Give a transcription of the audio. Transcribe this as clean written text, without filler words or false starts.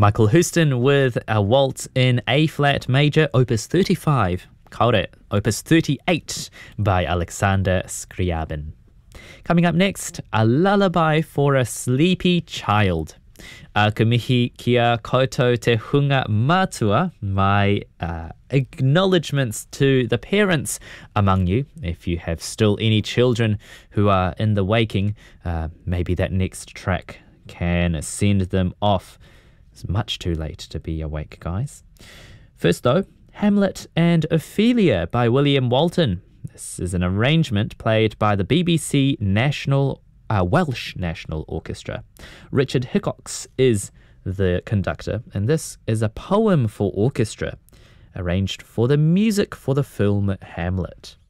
Michael Houston with a waltz in A-flat major, opus 35. Kaore, opus 38 by Alexander Scriabin. Coming up next, a lullaby for a sleepy child. Kumihi kia koutou te hunga matua. My acknowledgements to the parents among you. If you have still any children who are in the waking, maybe that next track can send them off. It's much too late to be awake, guys. First though, Hamlet and Ophelia by William Walton. This is an arrangement played by the BBC Welsh National Orchestra. Richard Hickox is the conductor, and this is a poem for orchestra, arranged for the music for the film Hamlet.